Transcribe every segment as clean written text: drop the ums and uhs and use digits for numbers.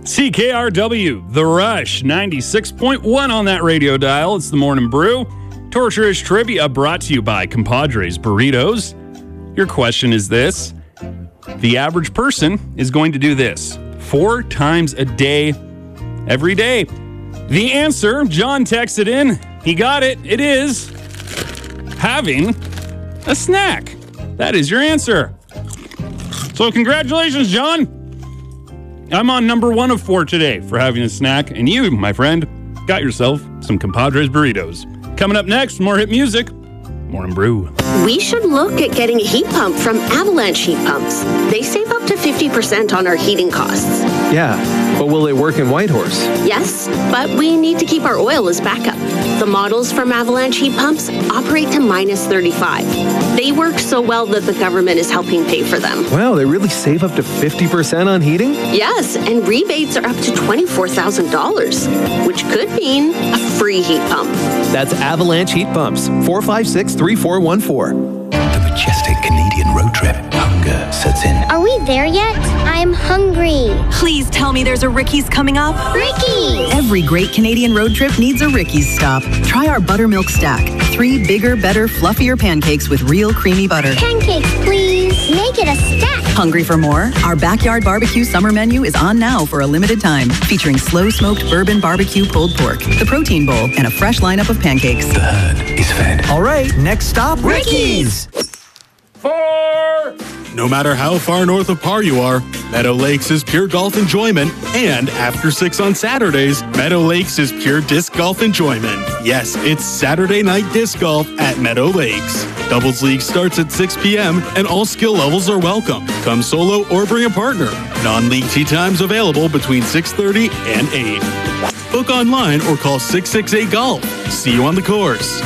CKRW, The Rush, 96.1 on that radio dial. It's the Morning Brew. Torturous Trivia brought to you by Compadres Burritos. Your question is this. The average person is going to do this 4 times a day, every day. The answer, John texted in. He got it. It is having a snack. That is your answer. So congratulations, John. I'm on number 1 of 4 today for having a snack. And you, my friend, got yourself some Compadres Burritos. Coming up next, more hit music. Morning Brew. We should look at getting a heat pump from Avalanche Heat Pumps. They save up to 50% on our heating costs. Yeah, but will it work in Whitehorse? Yes, but we need to keep our oil as backup. The models from Avalanche Heat Pumps operate to minus 35. They work so well that the government is helping pay for them. Wow, they really save up to 50% on heating? Yes, and rebates are up to $24,000, which could mean a free heat pump. That's Avalanche Heat Pumps, 456-3414. The majestic Canadian road trip. Hunger sets in. Are we there yet? I'm hungry. Please tell me there's a Ricky's coming up. Ricky's! Every great Canadian road trip needs a Ricky's stop. Try our buttermilk stack. 3 bigger, better, fluffier pancakes with real creamy butter. Pancakes, please. Make it a stack. Hungry for more? Our backyard barbecue summer menu is on now for a limited time, featuring slow-smoked bourbon barbecue pulled pork, the protein bowl, and a fresh lineup of pancakes. The herd is fed. All right, next stop, Ricky's. 4. No matter how far north of Par you are, Meadow Lakes is pure golf enjoyment. And after 6 on Saturdays, Meadow Lakes is pure disc golf enjoyment. Yes, it's Saturday night disc golf at Meadow Lakes. Doubles League starts at 6 p.m. and all skill levels are welcome. Come solo or bring a partner. Non-league tee times available between 6:30 and 8. Book online or call 668-GOLF. See you on the course.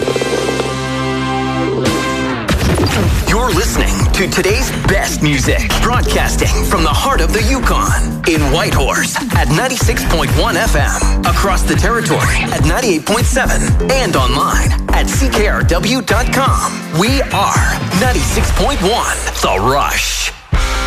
You're listening to today's best music, broadcasting from the heart of the Yukon in Whitehorse at 96.1 FM, across the territory at 98.7, and online at CKRW.com. We are 96.1 The Rush.